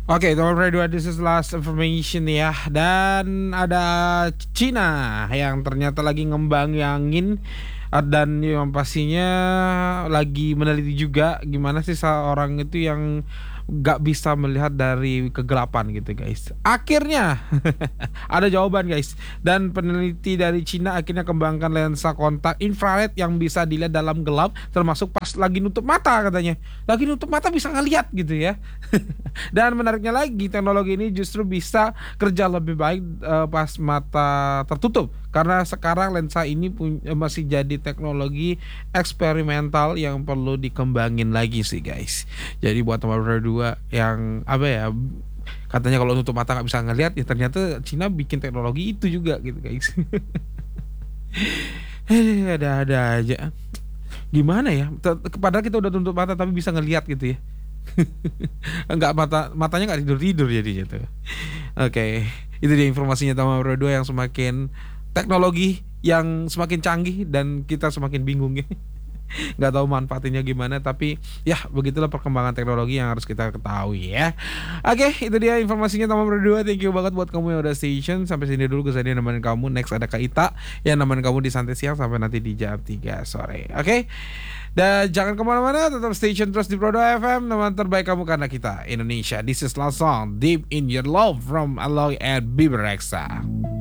Oke, teman radio, this is last information ya. Dan ada Cina yang ternyata lagi ngembangin dan yang pastinya lagi meneliti juga gimana sih seorang itu yang gak bisa melihat dari kegelapan gitu guys. Akhirnya ada jawaban guys. Dan peneliti dari Cina akhirnya kembangkan lensa kontak infrared yang bisa dilihat dalam gelap, termasuk pas lagi nutup mata katanya. Lagi nutup mata bisa ngeliat gitu ya. Dan menariknya lagi, teknologi ini justru bisa kerja lebih baik pas mata tertutup. Karena sekarang lensa ini masih jadi teknologi eksperimental yang perlu dikembangin lagi sih guys. Jadi buat teman berdua yang apa ya, katanya kalau nutup mata nggak bisa ngelihat, ya ternyata Cina bikin teknologi itu juga gitu guys. Ada-ada aja. Gimana ya? Padahal kita udah tutup mata tapi bisa ngelihat gitu ya. Enggak, matanya nggak tidur tidur jadinya tuh. Oke, itu dia informasinya teman berdua yang semakin teknologi yang semakin canggih dan kita semakin bingung ya. Nggak tahu manfaatnya gimana, tapi ya begitulah perkembangan teknologi yang harus kita ketahui ya. Oke, itu dia informasinya teman berdua. Thank you banget buat kamu yang udah station. Sampai sini dulu, gue Zani nemenin kamu. Next ada Kak Ita yang nemenin kamu di Santai Siang sampai nanti di jam 3 sore. Oke, dan jangan kemana-mana, tetap station terus di Prodo FM, teman terbaik kamu karena kita Indonesia. This is last song, Deep in Your Love from Aloy and Bieber Rexha.